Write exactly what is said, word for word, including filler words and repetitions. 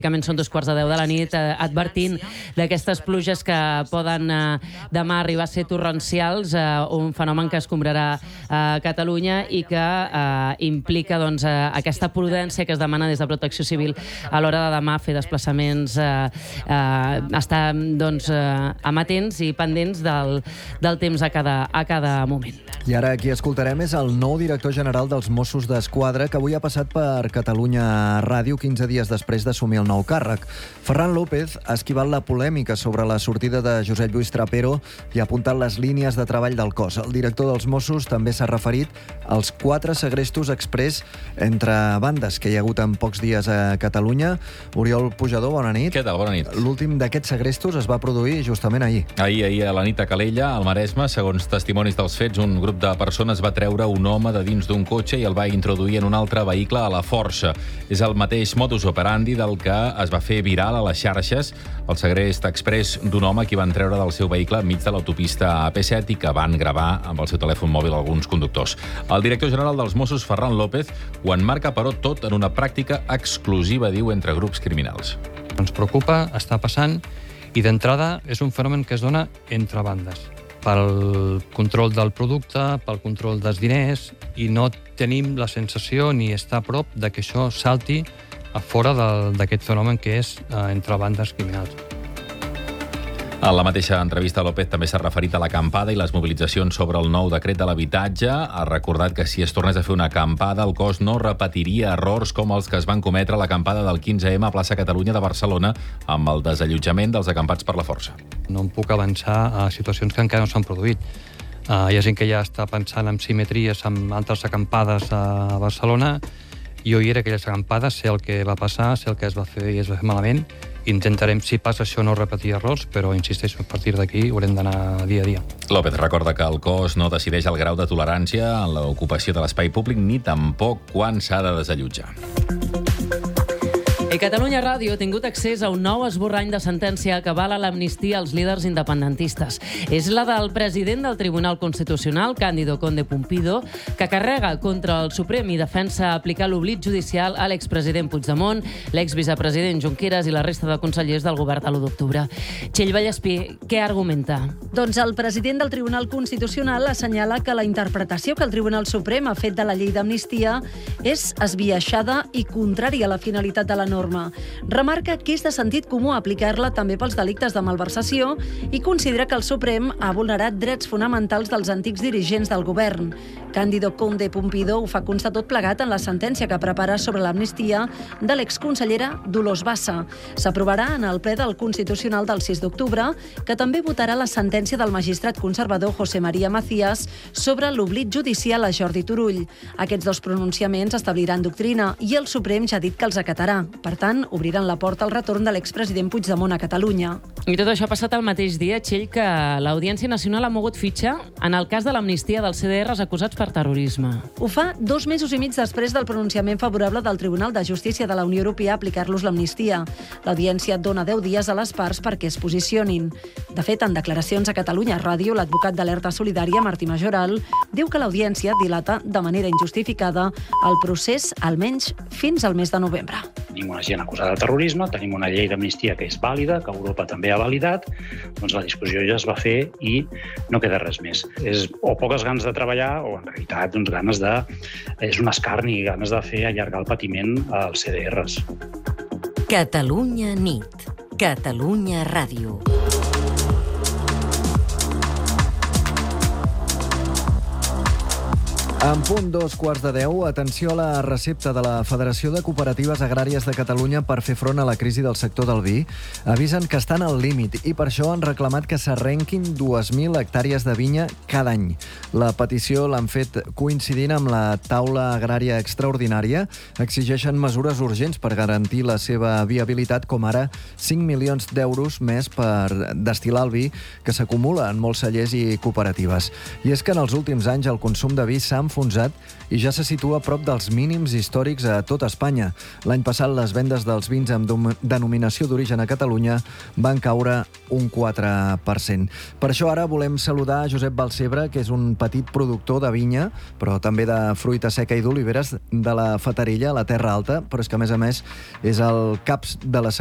Són dos quarts de deu de la nit, eh, advertint d'aquestes pluges que poden eh, demà arribar a ser torrencials, eh, un fenomen que escombrarà a eh, Catalunya i que eh, implica doncs, eh, aquesta prudència que es demana des de Protecció Civil a l'hora de demà fer desplaçaments, eh, eh, estar doncs, eh, amatents i pendents del, del temps a cada, a cada moment. I ara qui escoltarem és el nou director general dels Mossos d'Esquadra, que avui ha passat per Catalunya Ràdio quinze dies després d'assumir el nou càrrec. Ferran López ha esquivat la polèmica sobre la sortida de Josep Lluís Trapero i ha apuntat les línies de treball del cos. El director dels Mossos també s'ha referit als quatre segrestos exprés entre bandes que hi ha hagut en pocs dies a Catalunya. Oriol Pujador, bona nit. Què tal? Bona nit. L'últim d'aquests segrestos es va produir justament ahir. Ahir, ahir a la nit a Calella, al Maresme, segons testimonis dels fets, un grup de persones va treure un home de dins d'un cotxe i el va introduir en un altre vehicle a la força. És el mateix modus operandi del que es va fer viral a les xarxes, el segrest exprés d'un home que van treure del seu vehicle enmig de l'autopista A P set i que van gravar amb el seu telèfon mòbil alguns conductors. El director general dels Mossos, Ferran López, ho enmarca, però, tot en una pràctica exclusiva, diu, entre grups criminals. Ens preocupa, està passant, i d'entrada és un fenomen que es dona entre bandes, pel control del producte, pel control dels diners, i no tenim la sensació ni estar a prop de que això salti a fora d'aquest fenomen que és eh, entre bandes criminals. En la mateixa entrevista, López també s'ha referit a l'acampada i les mobilitzacions sobre el nou decret de l'habitatge. Ha recordat que si es tornés a fer una acampada, el cos no repetiria errors com els que es van cometre a l'acampada del quinze ema a plaça Catalunya de Barcelona amb el desallotjament dels acampats per la força. No em puc avançar a situacions que encara no s'han produït. Uh, hi ha gent que ja està pensant en simetries amb altres acampades a Barcelona. Jo hi era aquelles acampades, sé el que va passar, sé el que es va fer i es va fer malament. Intentarem, si passa això, no repetir errors, però, insisteixo, a partir d'aquí haurem d'anar dia a dia. López recorda que el cos no decideix el grau de tolerància en l'ocupació de l'espai públic ni tampoc quan s'ha de desallotjar. I Catalunya Ràdio ha tingut accés a un nou esborrany de sentència que avala l'amnistia als líders independentistes. És la del president del Tribunal Constitucional, Cándido Conde Pumpido, que carrega contra el Suprem i defensa aplicar l'oblit judicial a l'expresident Puigdemont, l'exvicepresident Junqueras i la resta de consellers del govern de l'u d'octubre. Txell Vallespí, què argumenta? Doncs el president del Tribunal Constitucional assenyala que la interpretació que el Tribunal Suprem ha fet de la llei d'amnistia és esbiaixada i contrària a la finalitat de la norma. Remarca que és de sentit comú aplicar-la també pels delictes de malversació i considera que el Suprem ha vulnerat drets fonamentals dels antics dirigents del govern. Cándido Conde Pumpido ho fa constar tot plegat en la sentència que prepara sobre l'amnistia de l'exconsellera Dolors Bassa. S'aprovarà en el ple del Constitucional del sis d'octubre, que també votarà la sentència del magistrat conservador José María Macías sobre l'oblit judicial a Jordi Turull. Aquests dos pronunciaments establiran doctrina i el Suprem ja ha dit que els acatarà. Per tant, obriran la porta al retorn de l'expresident Puigdemont a Catalunya. I tot això ha passat el mateix dia, Txell, que l'Audiència Nacional ha mogut fitxa en el cas de l'amnistia dels ce de erres acusats per terrorisme. Ho fa dos mesos i mig després del pronunciament favorable del Tribunal de Justícia de la Unió Europea a aplicar-los l'amnistia. L'Audiència dona deu dies a les parts perquè es posicionin. De fet, en declaracions a Catalunya Ràdio, l'advocat d'Alerta Solidària, Martí Majoral, diu que l'Audiència dilata de manera injustificada el procés almenys fins al mes de novembre. Tenim una gent acusada de terrorisme, tenim una llei d'amnistia que és vàlida, que Europa també ha validat, doncs la discussió ja es va fer i no queda res més. És o poques ganes de treballar o en realitat doncs, ganes de... és un escarni, ganes de fer allargar el patiment als ce de erres. Catalunya nit. Catalunya Ràdio. En punt dos quarts de deu, atenció a la recepta de la Federació de Cooperatives Agràries de Catalunya per fer front a la crisi del sector del vi. Avisen que estan al límit i per això han reclamat que s'arrenquin dues mil hectàrees de vinya cada any. La petició l'han fet coincidint amb la taula agrària extraordinària. Exigeixen mesures urgents per garantir la seva viabilitat, com ara cinc milions d'euros més per destil·lar el vi que s'acumula en molts cellers i cooperatives. I és que en els últims anys el consum de vi s'ha enfonsat i ja se situa a prop dels mínims històrics a tot Espanya. L'any passat les vendes dels vins amb denominació d'origen a Catalunya van caure un quatre per cent. Per això ara volem saludar Josep Balcebre, que és un petit productor de vinya, però també de fruita seca i d'oliveres de la Fatarella, a la Terra Alta, però és que a més a més és el cap de la